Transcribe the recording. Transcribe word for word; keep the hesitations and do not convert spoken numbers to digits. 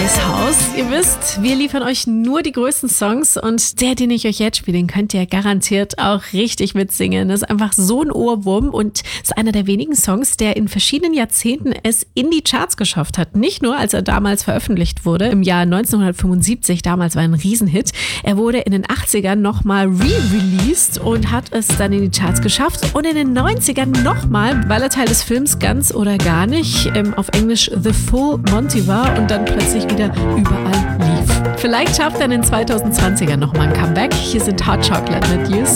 Days House. Ihr wisst, wir liefern euch nur die größten Songs und der, den ich euch jetzt spiele, den könnt ihr garantiert auch richtig mitsingen. Das ist einfach so ein Ohrwurm und ist einer der wenigen Songs, der in verschiedenen Jahrzehnten es in die Charts geschafft hat. Nicht nur, als er damals veröffentlicht wurde, im Jahr neunzehnhundertfünfundsiebzig, damals war er ein Riesenhit. Er wurde in den achtzigern nochmal re-released und hat es dann in die Charts geschafft. Und in den neunzigern nochmal, weil er Teil des Films Ganz oder Gar nicht, ähm, auf Englisch The Full Monty war und dann plötzlich wieder überall lief. Vielleicht schafft er in den zweitausendzwanzigern nochmal ein Comeback. Hier sind Hot Chocolate mit Youth.